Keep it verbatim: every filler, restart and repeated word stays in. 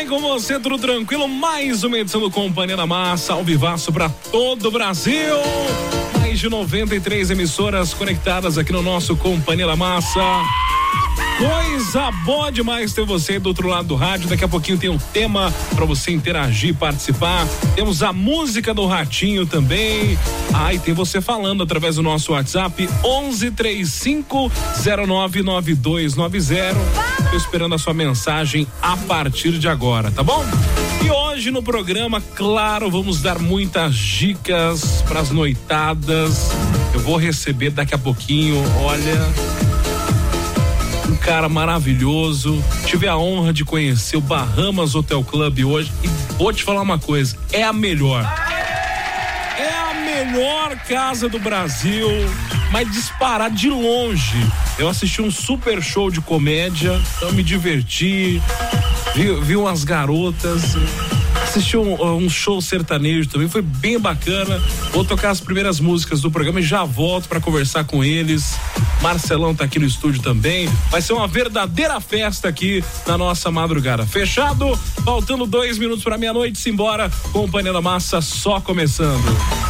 bem com você? Tudo tranquilo? Mais uma edição do Companhia da Massa, ao vivaço para todo o Brasil. Mais de noventa e três emissoras conectadas aqui no nosso Companhia da Massa. Coisa boa demais ter você do outro lado do rádio. Daqui a pouquinho tem um tema para você interagir, participar. Temos a música do Ratinho também. Ah, e tem você falando através do nosso WhatsApp onze, trinta e cinco, zero nove, nove dois nove zero. Tô esperando a sua mensagem a partir de agora, tá bom? E hoje no programa, claro, vamos dar muitas dicas pras noitadas. Eu vou receber daqui a pouquinho, olha, um cara maravilhoso. Tive a honra de conhecer o Bahamas Hotel Club hoje e vou te falar uma coisa, é a melhor. É a melhor casa do Brasil, mas disparar de longe. Eu assisti um super show de comédia, então me diverti, vi, vi umas garotas, assisti um, um show sertanejo também, foi bem bacana. Vou tocar as primeiras músicas do programa e já volto para conversar com eles. Marcelão tá aqui no estúdio também. Vai ser uma verdadeira festa aqui na nossa madrugada. Fechado? Faltando dois minutos para meia-noite, simbora. Companhia da Massa só começando.